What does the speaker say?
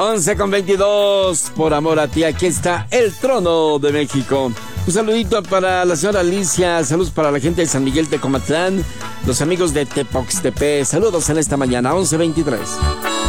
11:22, por amor a ti, aquí está el trono de México. Un saludito para la señora Alicia, saludos para la gente de San Miguel de Comatlán, los amigos de Tepoxtepec, saludos en esta mañana, 11:23.